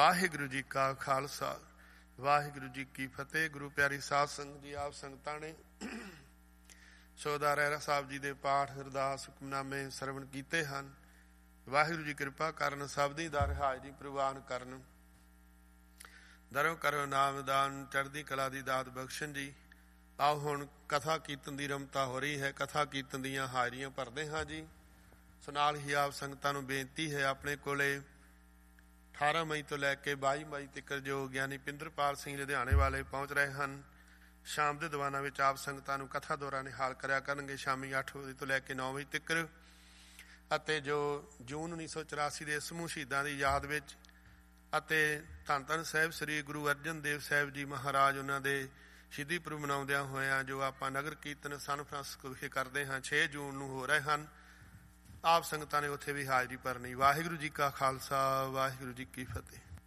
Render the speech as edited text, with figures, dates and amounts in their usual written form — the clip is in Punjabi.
ਵਾਹਿਗੁਰੂ ਜੀ ਕਾ ਖਾਲਸਾ, ਵਾਹਿਗੁਰੂ ਜੀ ਕੀ ਫਤਿਹ। ਗੁਰੂ ਪਿਆਰੀ ਸਾਧ ਸੰਗਤ ਜੀ, ਆਪ ਸੰਗਤਾਂ ਨੇ ਸੋਦਾ ਰਹਿਰਾ ਸਾਹਿਬ ਜੀ ਦੇ ਪਾਠ, ਅਰਦਾਸ, ਹੁਕਮਨਾਮੇ ਸਰਵਣ ਕੀਤੇ ਹਨ। ਵਾਹਿਗੁਰੂ ਜੀ ਕਿਰਪਾ ਕਰਨ, ਸਭ ਦੀ ਦਰ ਹਾਜ਼ਰੀ ਪ੍ਰਵਾਨ ਕਰਨ। ਦਰੋਂ ਕਰੋ ਨਾਮਦਾਨ, ਚੜ੍ਹਦੀ ਕਲਾ ਦੀ ਦਾਤ ਬਖਸ਼ਣ ਜੀ। ਆਓ ਹੁਣ ਕਥਾ ਕੀਰਤਨ ਦੀ ਰਮਤਾ ਹੋ ਰਹੀ ਹੈ। ਕਥਾ ਕੀਰਤਨ ਦੀਆਂ ਹਾਜ਼ਰੀਆਂ ਭਰਦੇ ਹਾਂ ਜੀ। ਸੋ ਨਾਲ ਹੀ ਆਪ ਸੰਗਤਾਂ ਨੂੰ ਬੇਨਤੀ ਹੈ, ਆਪਣੇ ਕੋਲੇ 18 ਮਈ ਤੋਂ ਲੈ ਕੇ 22 ਮਈ ਤੱਕ ਜੋ ਗਿਆਨੀ ਪਿੰਦਰਪਾਲ ਸਿੰਘ ਲੁਧਿਆਣੇ ਵਾਲੇ ਪਹੁੰਚ ਰਹੇ ਹਨ, ਸ਼ਾਮ ਦੇ ਦੀਵਾਨਾਂ ਵਿੱਚ ਆਪ ਸੰਗਤਾਂ ਨੂੰ ਕਥਾ ਦੌਰਾ ਨਿਹਾਲ ਕਰਿਆ ਕਰਨਗੇ ਸ਼ਾਮੀ 8 ਵਜੇ ਤੋਂ ਲੈ ਕੇ 9 ਵਜੇ ਤੱਕ। ਅਤੇ ਜੋ ਜੂਨ 1984 ਦੇ ਸਮੂਹ ਸ਼ਹੀਦਾਂ ਦੀ ਯਾਦ ਵਿੱਚ ਅਤੇ ਧੰਨ ਧੰਨ ਸਾਹਿਬ ਸ੍ਰੀ ਗੁਰੂ ਅਰਜਨ ਦੇਵ ਸਾਹਿਬ ਜੀ ਮਹਾਰਾਜ, ਉਹਨਾਂ ਦੇ ਸ਼ਹੀਦੀ ਪੁਰਬ ਮਨਾਉਂਦਿਆਂ ਹੋਇਆਂ ਜੋ ਆਪਾਂ ਨਗਰ ਕੀਰਤਨ ਸਨ ਫਰਾਂਸਿਸਕੋ ਵਿਖੇ ਕਰਦੇ ਹਾਂ, 6 ਜੂਨ ਨੂੰ ਹੋ ਰਹੇ ਹਨ। ਆਪ ਸੰਗਤਾਂ ਨੇ ਉੱਥੇ ਵੀ ਹਾਜ਼ਰੀ ਭਰਨੀ। ਵਾਹਿਗੁਰੂ ਜੀ ਕਾ ਖਾਲਸਾ, ਵਾਹਿਗੁਰੂ ਜੀ ਕੀ ਫਤਿਹ।